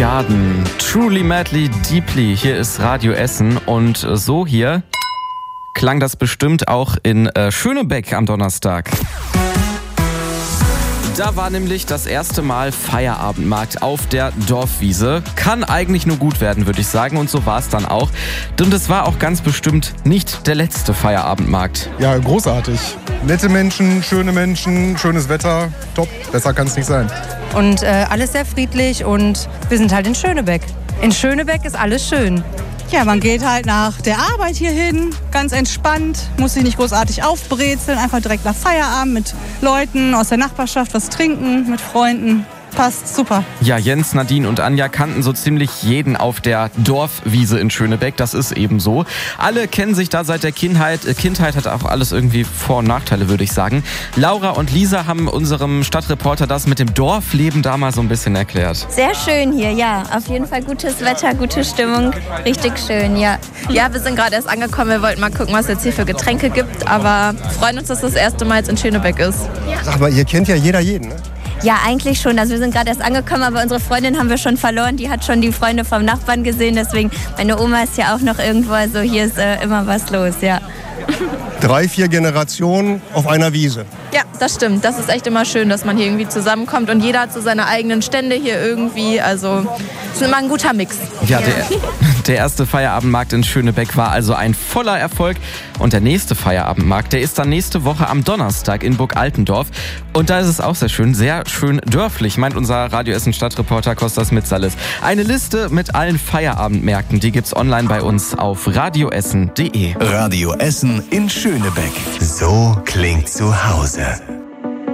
Garden. Truly, madly, deeply. Hier ist Radio Essen und so hier klang das bestimmt auch in Schönebeck am Donnerstag. Da war nämlich das erste Mal Feierabendmarkt auf der Dorfwiese. Kann eigentlich nur gut werden, würde ich sagen. Und so war es dann auch. Und es war auch ganz bestimmt nicht der letzte Feierabendmarkt. Ja, großartig. Nette Menschen, schönes Wetter. Top, besser kann es nicht sein. Und alles sehr friedlich und wir sind halt in Schönebeck. In Schönebeck ist alles schön. Ja, man geht halt nach der Arbeit hier hin, ganz entspannt, muss sich nicht großartig aufbrezeln, einfach direkt nach Feierabend mit Leuten aus der Nachbarschaft was trinken, mit Freunden. Passt, super. Ja, Jens, Nadine und Anja kannten so ziemlich jeden auf der Dorfwiese in Schönebeck. Das ist eben so. Alle kennen sich da seit der Kindheit. Kindheit hat auch alles irgendwie Vor- und Nachteile, würde ich sagen. Laura und Lisa haben unserem Stadtreporter das mit dem Dorfleben da mal so ein bisschen erklärt. Sehr schön hier, ja. Auf jeden Fall gutes Wetter, gute Stimmung. Richtig schön, ja. Ja, wir sind gerade erst angekommen. Wir wollten mal gucken, was es jetzt hier für Getränke gibt. Aber freuen uns, dass das erste Mal jetzt in Schönebeck ist. Sag mal, ihr kennt ja jeder jeden, ne? Ja, eigentlich schon. Also wir sind gerade erst angekommen, aber unsere Freundin haben wir schon verloren. Die hat schon die Freunde vom Nachbarn gesehen. Deswegen, meine Oma ist ja auch noch irgendwo. Also hier ist immer was los, ja. 3, 4 Generationen auf einer Wiese. Ja, das stimmt. Das ist echt immer schön, dass man hier irgendwie zusammenkommt. Und jeder hat so seine eigenen Stände hier irgendwie. Also es ist immer ein guter Mix. Ja, der erste Feierabendmarkt in Schönebeck war also ein voller Erfolg. Und der nächste Feierabendmarkt, der ist dann nächste Woche am Donnerstag in Burg Altendorf. Und da ist es auch sehr schön dörflich, meint unser Radio Essen Stadtreporter Kostas Mitsalis. Eine Liste mit allen Feierabendmärkten, die gibt's online bei uns auf radioessen.de. Radio Essen in Schönebeck. So klingt zu Hause.